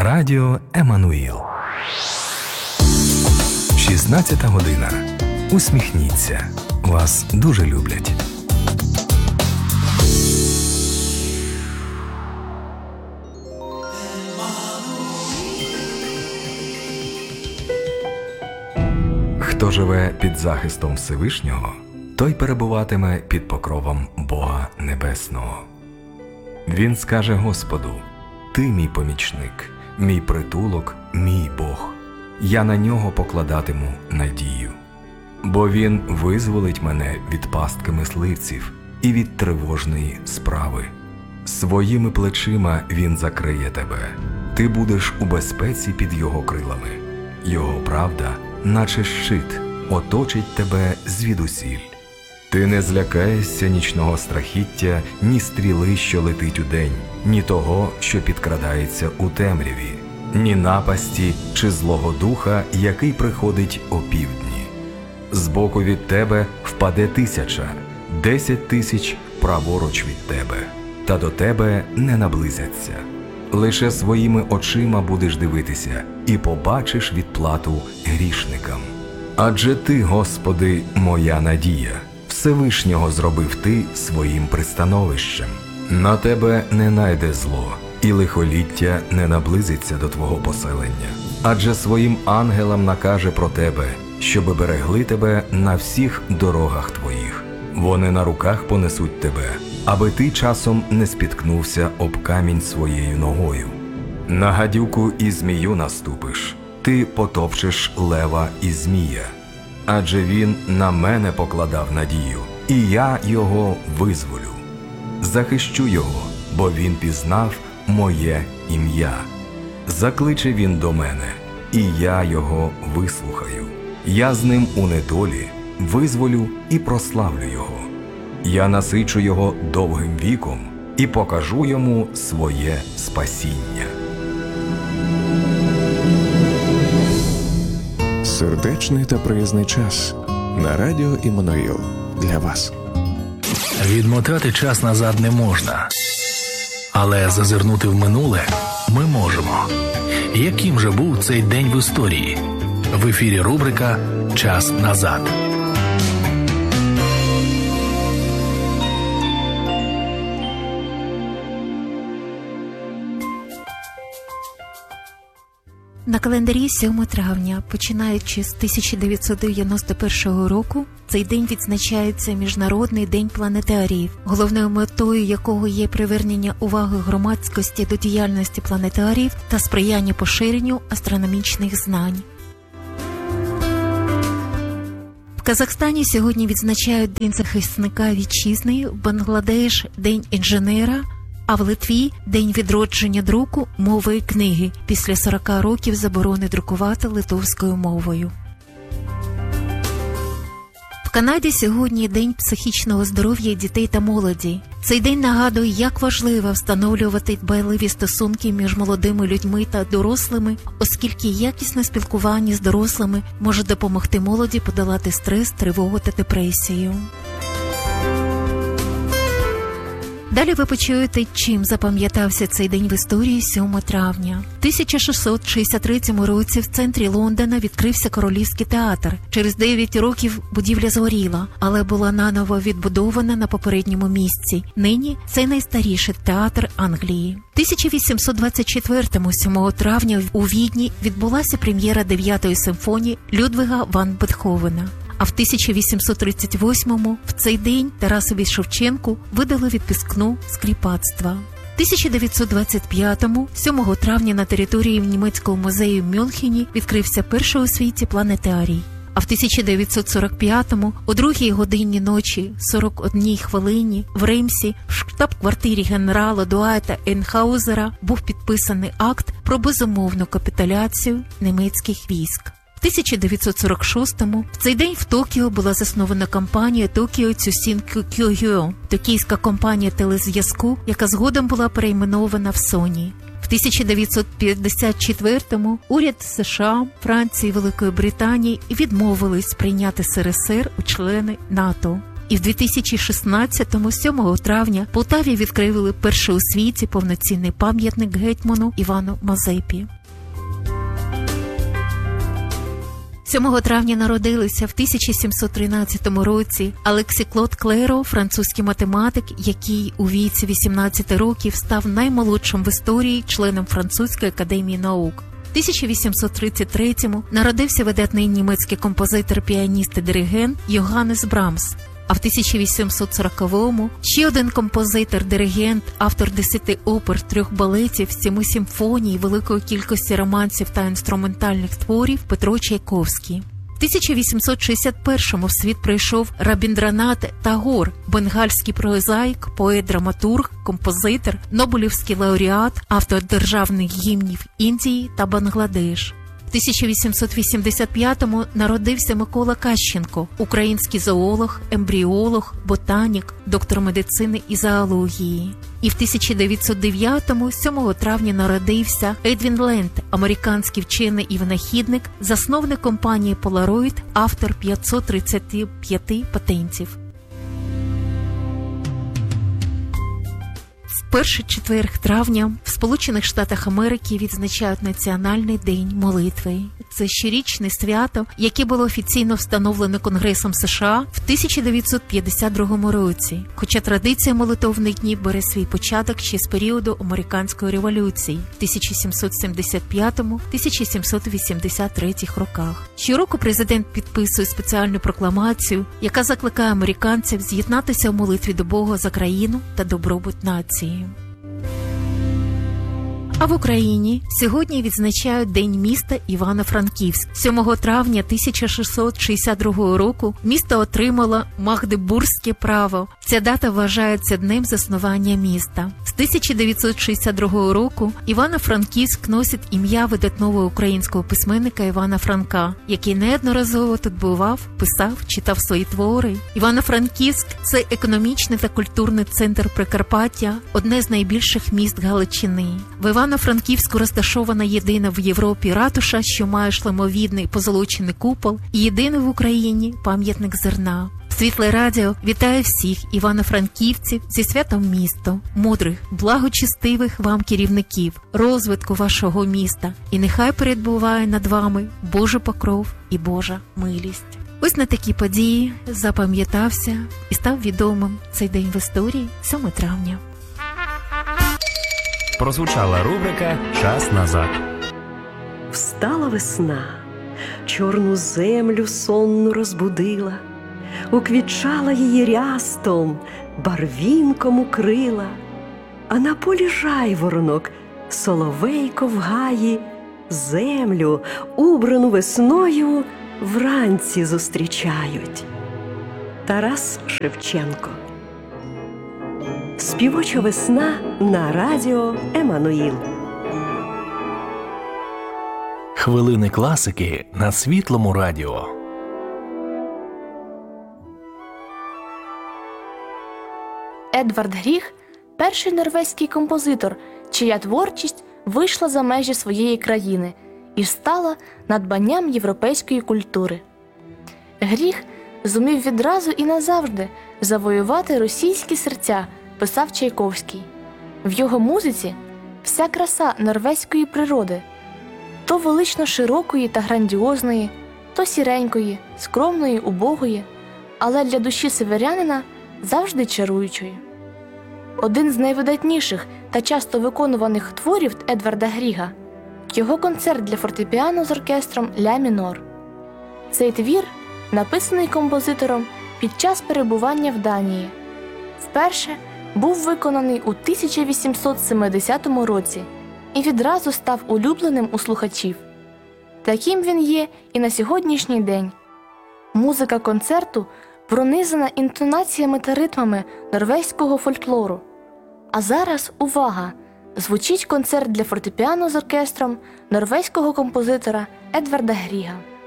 Радіо Еммануїл. 16 година. Усміхніться. Вас дуже люблять. Хто живе під захистом Всевишнього, той перебуватиме під покровом Бога Небесного. Він скаже Господу: «Ти мій помічник, мій притулок, мій Бог. Я на нього покладатиму надію. Бо він визволить мене від пастки мисливців і від тривожної справи. Своїми плечима він закриє тебе. Ти будеш у безпеці під його крилами. Його правда, наче щит, оточить тебе звідусіль. Ти не злякаєшся нічного страхіття, ні стріли, що летить удень, ні того, що підкрадається у темряві, ні напасті чи злого духа, який приходить опівдні. Збоку від тебе впаде 1000, 10 000 праворуч від тебе, та до тебе не наблизяться. Лише своїми очима будеш дивитися і побачиш відплату грішникам. Адже ти, Господи, моя надія, Всевишнього зробив ти своїм пристановищем. На тебе не найде зло, і лихоліття не наблизиться до твого поселення. Адже своїм ангелам накаже про тебе, щоби берегли тебе на всіх дорогах твоїх. Вони на руках понесуть тебе, аби ти часом не спіткнувся об камінь своєю ногою. На гадюку і змію наступиш, ти потопчеш лева і змія. Адже він на мене покладав надію, і я його визволю. Захищу його, бо він пізнав моє ім'я. Закличе він до мене, і я його вислухаю. Я з ним у недолі визволю і прославлю його. Я насичу його довгим віком і покажу йому своє спасіння. Сердечний та приязний час на радіо Еммануїл для вас. Відмотати час назад не можна, але зазирнути в минуле ми можемо. Яким же був цей день в історії? В ефірі рубрика «Час назад». На календарі 7 травня, починаючи з 1991 року, цей день відзначається Міжнародний день планетаріїв, головною метою якого є привернення уваги громадськості до діяльності планетаріїв та сприяння поширенню астрономічних знань. В Казахстані сьогодні відзначають День захисника вітчизни, в Бангладеш – День інженера, а в Литві – День відродження друку мови і книги після 40 років заборони друкувати литовською мовою. В Канаді сьогодні День психічного здоров'я дітей та молоді. Цей день нагадує, як важливо встановлювати дбайливі стосунки між молодими людьми та дорослими, оскільки якісне спілкування з дорослими може допомогти молоді подолати стрес, тривогу та депресію. Далі ви почуєте, чим запам'ятався цей день в історії 7 травня. В 1663 році в центрі Лондона відкрився Королівський театр. Через 9 років будівля згоріла, але була наново відбудована на попередньому місці. Нині це найстаріший театр Англії. В 1824-му, 7 травня, у Відні відбулася прем'єра 9-ї симфонії Людвіга ван Бетховена. А в 1838-му в цей день Тарасові Шевченку видали відпускну з кріпацтва. В 1925-му, 7 травня, на території німецького музею в Мюнхені відкрився перший у світі планетарій. А в 1945-му, о 2-й годині ночі, 41 хвилині, в Реймсі, в штаб-квартирі генерала Дуайта Ейнхаузера був підписаний акт про безумовну капітуляцію німецьких військ. В 1946-му в цей день в Токіо була заснована компанія Tokyo Tsushin Kogyo, токійська компанія телезв'язку, яка згодом була перейменована в Sony. В 1954-му уряд США, Франції і Великої Британії відмовились прийняти СРСР у члени НАТО. І в 2016-му, 7 травня, в Полтаві відкрили перший у світі повноцінний пам'ятник гетьману Івану Мазепі. 7 травня народилися в 1713 році Алексі Клод Клеро, французький математик, який у віці 18 років став наймолодшим в історії членом Французької академії наук. В 1833-му народився видатний німецький композитор, піаніст і диригент Йоганнес Брамс. А в 1840-му ще один композитор, диригент, автор 10 опер, 3 балетів, 7 симфоній, великої кількості романсів та інструментальних творів Петро Чайковський. В 1861-му в світ прийшов Рабіндранат Тагор, бенгальський прозаїк, поет-драматург, композитор, Нобелівський лауреат, автор державних гімнів Індії та Бангладеш. В 1885-му народився Микола Кащенко, український зоолог, ембріолог, ботанік, доктор медицини і зоології. І в 1909-му, 7 травня, народився Едвін Ленд, американський вчений і винахідник, засновник компанії Polaroid, автор 535 патентів. В перший четверг травня в Сполучених Штатах Америки відзначають Національний день молитви. Це щорічне свято, яке було офіційно встановлено Конгресом США в 1952 році. Хоча традиція молитовних днів бере свій початок ще з періоду Американської революції в 1775-1783 роках. Щороку президент підписує спеціальну прокламацію, яка закликає американців з'єднатися в молитві до Бога за країну та добробут нації. А в Україні сьогодні відзначають День міста Івано-Франківськ. 7 травня 1662 року місто отримало Магдебурзьке право. Ця дата вважається днем заснування міста. З 1962 року Івано-Франківськ носить ім'я видатного українського письменника Івана Франка, який неодноразово тут бував, писав, читав свої твори. Івано-Франківськ – це економічний та культурний центр Прикарпаття, одне з найбільших міст Галичини. В Івано-Франківську розташована єдина в Європі ратуша, що має шлемовідний позолочений купол, і єдиний в Україні пам'ятник зерна. Світле радіо вітає всіх івано-франківців зі святом міста, мудрих, благочестивих вам керівників, розвитку вашого міста. І нехай перебуває над вами Божий покров і Божа милість. Ось на такі події запам'ятався і став відомим цей день в історії 7 травня. Прозвучала рубрика «Час назад». Встала весна, чорну землю сонну розбудила, уквітчала її рястом, барвінком укрила, а на полі жайворонок, соловейко в гаї, землю, убрану весною, вранці зустрічають. Тарас Шевченко. Співоча весна на радіо Еммануїл. Хвилини класики на Світлому радіо. Едвард Гріг – перший норвезький композитор, чия творчість вийшла за межі своєї країни і стала надбанням європейської культури. Гріг зумів відразу і назавжди завоювати російські серця, писав Чайковський. В його музиці вся краса норвезької природи, то велично широкої та грандіозної, то сіренької, скромної, убогої, але для душі северянина завжди чаруючої. Один з найвидатніших та часто виконуваних творів Едварда Гріга – його концерт для фортепіано з оркестром «Ля мінор». Цей твір написаний композитором під час перебування в Данії. Вперше був виконаний у 1870 році і відразу став улюбленим у слухачів. Таким він є і на сьогоднішній день. Музика концерту пронизана інтонаціями та ритмами норвезького фольклору. А зараз увага! Звучить концерт для фортепіано з оркестром норвезького композитора Едварда Гріга.